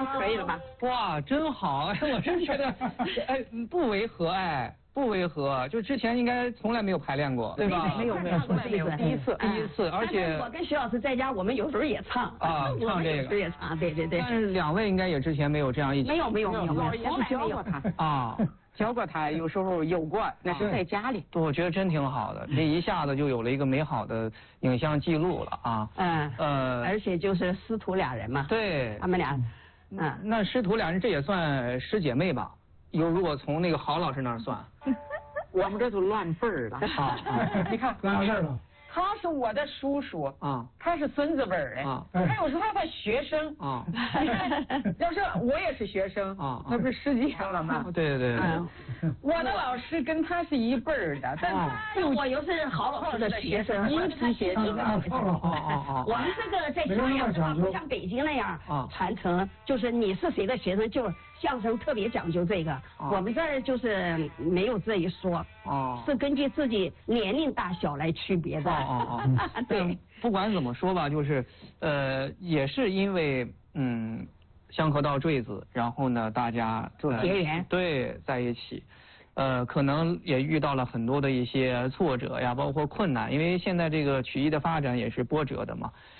可以了吧？ 哇，真好！我真觉得，哎，不违和，哎，不违和。就之前应该从来没有排练过，对吧？ 没有，从来没有，第一次， 而且我跟徐老师在家，我们有时候也唱啊，唱这个， 有时候也唱，对。 但是两位应该也之前没有这样一起。 没有，从来教过他啊。 教过他，有时候有过，那是在家里。 对，我觉得真挺好的，这一下子就有了一个美好的影像记录了啊。 而且就是师徒俩人嘛。 对。 他们俩， 那师徒俩人这也算师姐妹吧？如果从那个郝老师那儿算， 我们这都乱辈儿了。 你看咋回事了？ 他是我的叔叔啊， 他是孙子辈儿的啊，他有时候他学生啊，要是我也是学生啊，那不是师姐了吗？ 对。 我的老师跟他是一辈儿的，但我又是郝老师的学生，一批学生。我们这个在家乡的话，不像北京那样传承，就是你是谁的学生，就相声特别讲究这个。我们这儿就是没有这一说，是根据自己年龄大小来区别的。对， 不管怎么说吧，就是也是因为香河道坠子，然后呢，大家结缘， 对，在一起，可能也遇到了很多的一些挫折呀，包括困难，因为现在这个曲艺的发展也是波折的嘛。